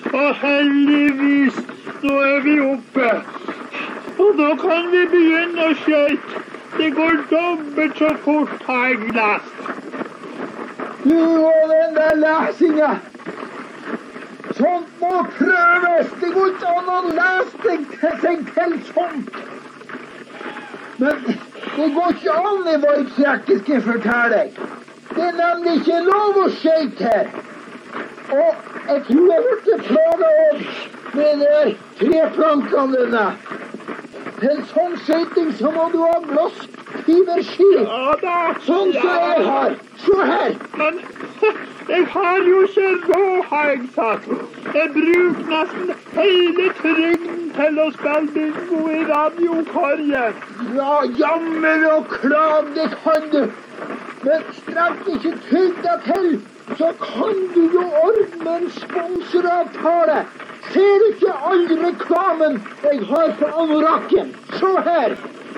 Og heldigvis, nå vi oppe. Og nå kan vi begynne å skøyte. Det går dobbelt så fort, har jeg lest. Du og den der lesinga. Sånt må prøves. Det går ikke an å lese seg til sånt. Men det går ikke an i vargsrekke, skal jeg fortelle deg. Det er nemlig ikke lov å skøyte her. Og jeg tror jeg ble plaget av med de treplankene dine. Til sånn skøyting så må du ha glasskiverski. Ja da. Sånn som jeg har. Se her. Men jeg har jo ikke råd, har jeg sagt. Jeg bruker nesten hele trygden til å spille bingo i radiokorget. Ja, jammer og klag, det kan du. Men strekk ikke trygda til, så kan du jo ordne en sponsoravtale. Ser du ikke all reklamen jeg har på anorakken? Se her.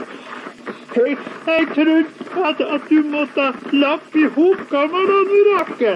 Jeg trodde at du måtte lappe i hop gammelanorakken.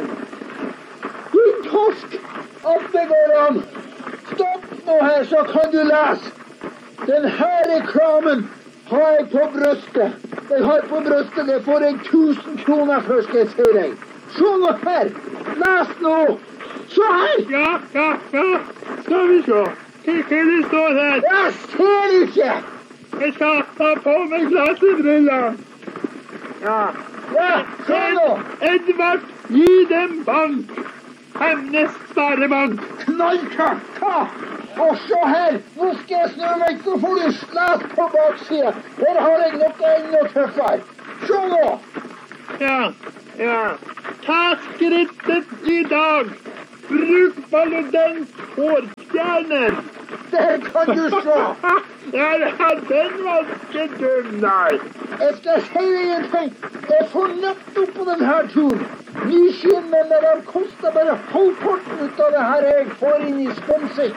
Din torsk, at det går an. Stopp nå her, så kan du lese. Denne reklamen har jeg på brøstet. Jeg har på brøstet, det får jeg 1000 kroner for, skal jeg si deg. Se nå her. Les nå. Se her. Ja. Skal vi se. Hva det står her? Jeg ser ikke. Jeg skal ta på meg glassebriller. Ja, se nå. Edvard, gi dem bank. Hemnes Sparebank. Knallklart, ta. Og se her. Nå skal jeg snu meg, så får du slæs på baksiden. Her har jeg noe enda tøffere. Se nå. Ja. Ta skrittet i dag. Bruk Valodens hårstjerner. Der kan du se. Ja, den var ikke dum, nei. Jeg skal si deg en ting. Jeg får nettopp på denne turen. Nyskinnene, de koster bare halvparten ut av det her jeg får inn i sponsing.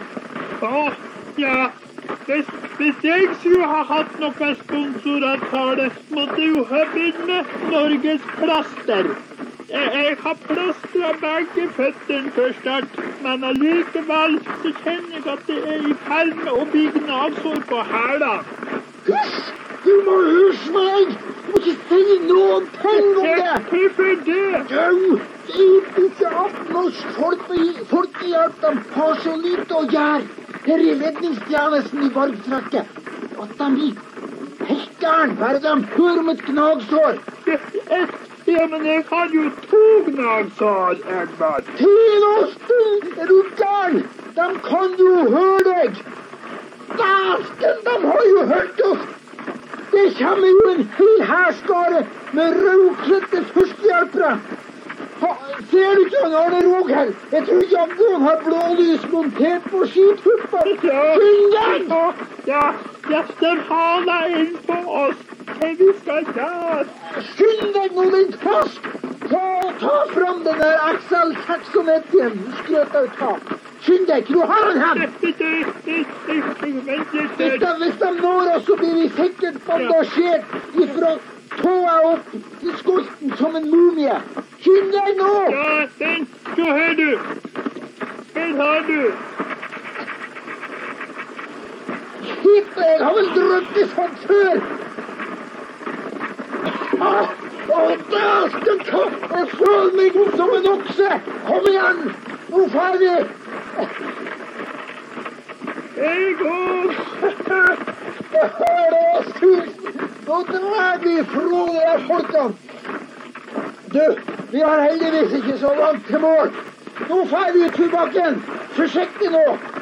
Ja. Hvis jeg skulle ha hatt noen sponsoravtale, måtte jeg jo ha begynt med Norges Plaster. Jeg har plastret begge føttene for start, men allikevel så kjenner jeg at det er i ferd med å bli gnagsår på hæla. Hysj! Du må hysje meg! Du må ikke si noen ting om det! Hvorfor det? Du, det er ikke at norsk folkehjelp, de har så lite å gjøre her i redningstjenesten i vargtrekket. At de blir helt gærne, bare de hører om et gnagsår. Ja, men jeg har jo 2 gnagsår, Edvard. Tid og stund, er du gæren? De kan jo høre deg. Dæsken, de har jo hørt oss. Det kommer jo en hel hærskare med rødkledte førstehjelpere. Ser du ikke han Arne Roghell? Jeg tror ikke han har blålys montert på skituppen. Skynd deg! Ja, de haler inn på oss. Hva vi skal gjøre? Skynd deg nå, din torsk! Ta fram den der XL 690-en. Du skrøt av ta. Skynd deg, hvor har han hen? Hvis de når oss, så blir vi sikkert bandasjert ifra tåa opp til skolten som en mumie. Skynd deg nå! Ja, den, så hør du. Den har du. Hitler, jeg har vel drømt det sånn før. Dæsken, jeg føler meg som en okse. Kom igjen, nå fer vi. Jeg går. Jeg hører oss tusen. Nå drar vi fra de her folkene. Du, vi har heldigvis ikke så langt til mål. Nå fer vi til bakken. Forsiktig nå.